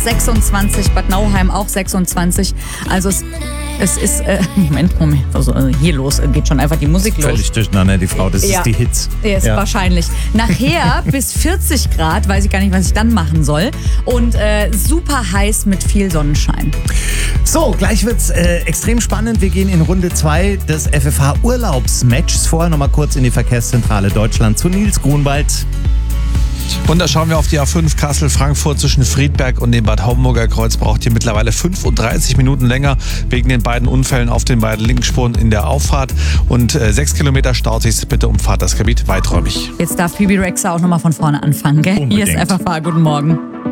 26, Bad Nauheim auch 26. Also es ist, Moment, was ist hier los? Geht schon einfach die Musik los. Völlig durcheinander, die Frau, das ist die Hits. Ist wahrscheinlich. Nachher bis 40 Grad, weiß ich gar nicht, was ich dann machen soll. Und super heiß mit viel Sonnenschein. So, gleich wird's extrem spannend. Wir gehen in Runde 2 des FFH-Urlaubsmatches. Vorher nochmal kurz in die Verkehrszentrale Deutschland zu Nils Grunwald. Und da schauen wir auf die A5 Kassel-Frankfurt zwischen Friedberg und dem Bad Homburger Kreuz. Braucht ihr mittlerweile 35 Minuten länger wegen den beiden Unfällen auf den beiden Linksspuren in der Auffahrt. Und 6 Kilometer staut sich. Bitte umfahrt das Gebiet weiträumig. Jetzt darf Phoebe Rexha auch nochmal von vorne anfangen, gell? Unbedingt. Hier ist FFH. Guten Morgen.